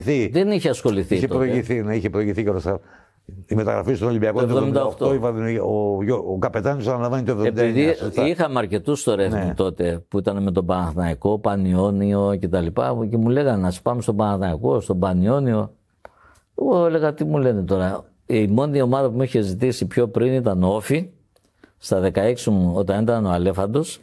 Δεν είχε ασχοληθεί. Είχε προηγηθεί και η μεταγραφή στον Ολυμπιακό το 1978. Ο καπετάνιος αναλαμβάνει το 1979. Επειδή είχαμε αρκετούς στο Ρέθμι τότε που ήταν με τον Παναθηναϊκό, Πανιόνιο κτλ. Και μου λέγανε να πάμε στον Παναθηναϊκό, στον Πανιόνιο. Εγώ έλεγα τι μου λένε τώρα. Η μόνη ομάδα που μου είχε ζητήσει πιο πριν ήταν ο Όφη. Στα 16 μου όταν ήταν ο Αλέφαντος.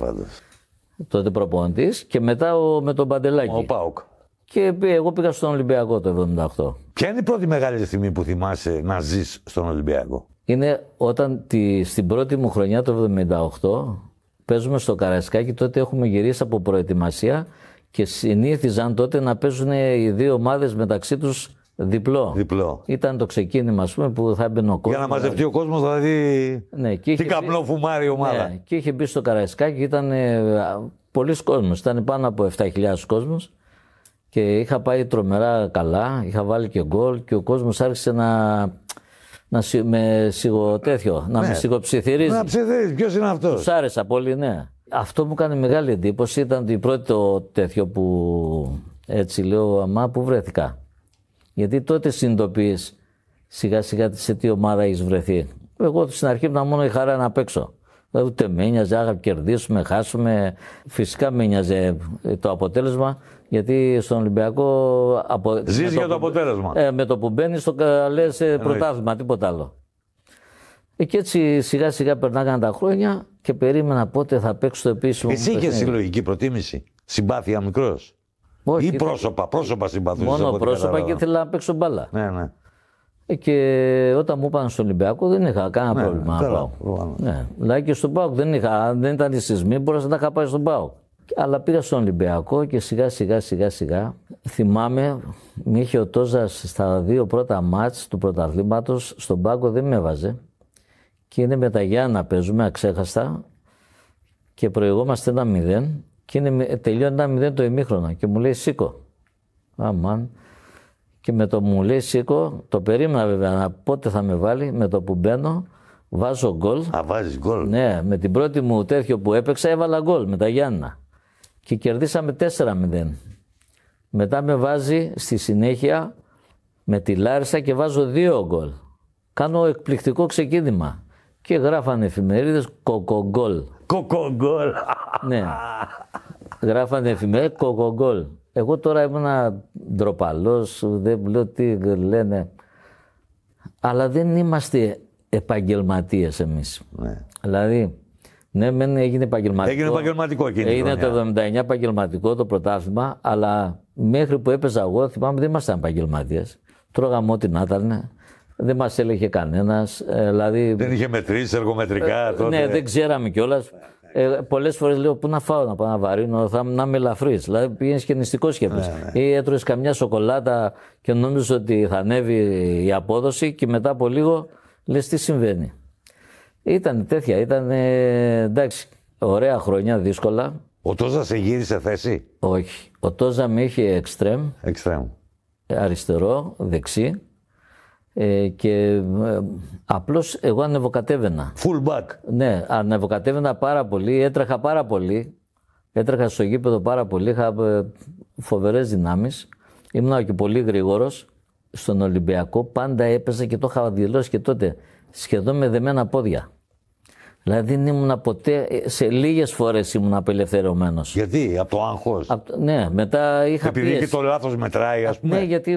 Τότε προπονητής. Και μετά με τον Παντελάκη. Ο Πάοκ. Και εγώ πήγα στον Ολυμπιακό το 1978. Ποια είναι η πρώτη μεγάλη στιγμή που θυμάσαι να ζεις στον Ολυμπιακό? Είναι όταν στην πρώτη μου χρονιά το 1978 παίζουμε στο Καραϊσκάκι. Τότε έχουμε γυρίσει από προετοιμασία και συνήθιζαν τότε να παίζουν οι δύο ομάδες μεταξύ τους διπλό. Ήταν το ξεκίνημα, ας πούμε, που θα έμπαινε ο κόσμος. Για να μαζευτεί ο κόσμος, δηλαδή. Ναι, τι καπνό φουμάρει η ομάδα. Ναι, και είχε μπει στο Καραϊσκάκι, ήταν πολλοί κόσμος. Ήταν πάνω από 7.000 κόσμος. Και είχα πάει τρομερά καλά, είχα βάλει και γκολ και ο κόσμος άρχισε να με σιγοψιθυρίζει. Να ψιθυρίζει, ποιος είναι αυτός? Τους άρεσα πολύ, ναι. Αυτό μου έκανε μεγάλη εντύπωση, ήταν το πρώτο τέτοιο που έτσι λέω αμά που βρέθηκα. Γιατί τότε συνειδητοποιείς σιγά σιγά σε τι ομάδα έχεις βρεθεί. Εγώ στην αρχή ήμουν μόνο η χαρά να παίξω. Ούτε με ένοιαζε, να κερδίσουμε, χάσουμε. Φυσικά με ένοιαζε το αποτέλεσμα, γιατί στον Ολυμπιακό. Ζεις για το αποτέλεσμα. Με το που μπαίνεις, το λες πρωτάθλημα, τίποτα άλλο. Και έτσι σιγά σιγά περνάγαν τα χρόνια και περίμενα πότε θα παίξω το επίσημο. Εσύ είχες συλλογική προτίμηση, συμπάθεια μικρός? Όχι, ή πρόσωπα συμπαθούσες? Μόνο πρόσωπα και ήθελα να παίξω μπάλα. Ναι. Και όταν μου είπαν στον Ολυμπιακό δεν είχα κανένα πρόβλημα να πάω. Ναι. Δηλαδή και στον ΠΑΟΚ δεν ήταν οι σεισμοί, μπορούσα να τα είχα πάει στον ΠΑΟΚ. Αλλά πήγα στον Ολυμπιακό και σιγά σιγά θυμάμαι, με είχε ο Τόζας στα 2 πρώτα μάτς του πρωταθλήματος, στον πάγκο δεν με έβαζε. Και είναι με τα Γιάννα να παίζουμε αξέχαστα και προηγούμαστε 1-0 και τελειώνει 1-0 το ημίχρονο και μου λέει σήκω. Αμάν. Και με το μου λέει σήκω, το περίμενα βέβαια πότε θα με βάλει, με το που μπαίνω βάζω γκολ. Βάζεις γκολ? Ναι, με την πρώτη μου τέτοιο που έπαιξα έβαλα γκολ με τα Γιάννα. Και κερδίσαμε 4-0. Μετά με βάζει στη συνέχεια με τη Λάρισα και βάζω 2 γκολ. Κάνω εκπληκτικό ξεκίνημα. Και γράφανε εφημερίδες κοκογκόλ. Κοκογκόλ. Ναι. Γράφανε εφημερίδες κοκογκόλ. Εγώ τώρα ήμουν ντροπαλός, δεν λέω τι λένε. Αλλά δεν είμαστε επαγγελματίες εμείς. Ναι. Δηλαδή, ναι, μεν έγινε επαγγελματικό. Έγινε επαγγελματικό εκείνη. Έγινε το 79 επαγγελματικό το πρωτάθλημα, αλλά μέχρι που έπαιζα εγώ, θυμάμαι, δεν ήμασταν επαγγελματίες. Τρώγαμε ό,τι να ήταν. Δεν μας έλεγε κανένας. Δηλαδή, δεν είχε μετρήσει εργομετρικά τότε. Ναι, δεν ξέραμε κιόλας. Πολλές φορές λέω πού να φάω, να πάω να βαρύνω, να είμαι ελαφρύς. Δηλαδή πήγαινες και νηστικό σκέφτες. Ναι. Ή έτρωες καμιά σοκολάτα και νόμιζες ότι θα ανέβει η απόδοση και μετά από λίγο λες τι συμβαίνει. Ήταν τέτοια, ήταν εντάξει, ωραία χρόνια, δύσκολα. Ο Τόζα σε γύρισε θέση? Όχι. Ο Τόζα με είχε εξτρέμ. Αριστερό, δεξί. Και απλώς εγώ ανεβοκατέβαινα. Full back. Ναι, ανεβοκατέβαινα πάρα πολύ, έτρεχα πάρα πολύ. Έτρεχα στο γήπεδο πάρα πολύ, είχα φοβερές δυνάμεις. Ήμουν και πολύ γρήγορος. Στον Ολυμπιακό πάντα έπαιζα και το είχα δηλώσει και τότε σχεδόν με δεμένα πόδια. Δηλαδή δεν ήμουν ποτέ, σε λίγες φορές ήμουν απελευθερωμένος. Γιατί, από το άγχος? Ναι, μετά είχα επειδή και το λάθος μετράει, ας πούμε. Ναι, γιατί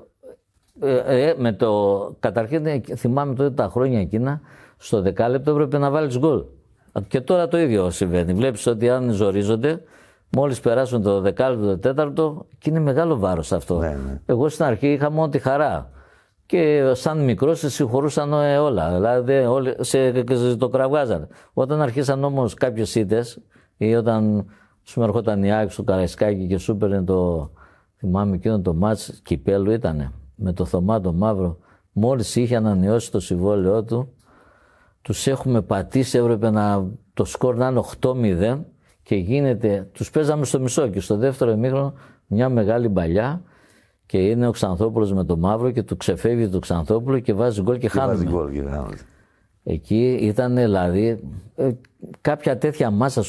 καταρχήν θυμάμαι τότε τα χρόνια εκείνα, στο 10 λεπτό έπρεπε να βάλεις γκολ. Και τώρα το ίδιο συμβαίνει. Βλέπεις ότι αν ζορίζονται, μόλις περάσουν το 10 λεπτό, το τέταρτο, και είναι μεγάλο βάρος αυτό. Ναι. Εγώ στην αρχή είχα μόνο τη χαρά. Και σαν μικρός σε συγχωρούσαν όλα. Δηλαδή όλοι το κραυγάζαν. Όταν αρχίσαν όμως κάποιες ήττες, ή όταν σου ερχόταν η ΑΕΚ στο Καραϊσκάκι και σου έπαιρνε το. Θυμάμαι εκείνο το μάτς κυπέλου ήτανε. Με το Θωμά το Μαύρο, μόλις είχε ανανεώσει το συμβόλαιό του, τους έχουμε πατήσει, έπρεπε το σκορ να είναι 8-0 και γίνεται, τους παίζαμε στο μισό και στο δεύτερο ημίχρονο μια μεγάλη παλιά και είναι ο Ξανθόπουλος με το Μαύρο και του ξεφεύγει το Ξανθόπουλο και βάζει γκολ και χάνουμε. Εκεί ήταν δηλαδή κάποια τέτοια μάσα